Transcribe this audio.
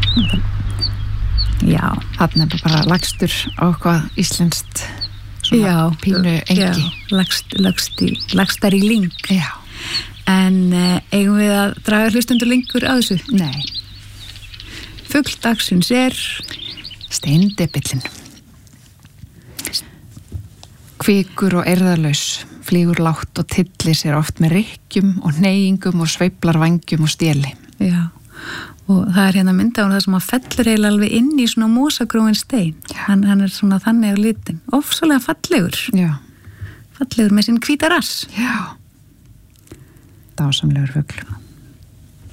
Já. Þarna er bara lagstur á eitthvað íslenskt svona pínu engi. Já, lagstar í lyng. Já. En eigum við að draga hlustendur lengur á þessu? Nei. Fugl dagsins er steindepillinn. Kvikur og eirðarlaus, flýgur lágt og tyllir sér oft með rykkjum og hneyingum og sveiflar vangjum og stjeli. Já. Og það er hérna mynda á það sem að fellur eiginlega alveg inn í svona mosagróin stein. Hann er svona þannig á litin. Ofsalega fallegur. Já. Fallegur með sinn hvíta rass. Já. Dásamlegur fugl.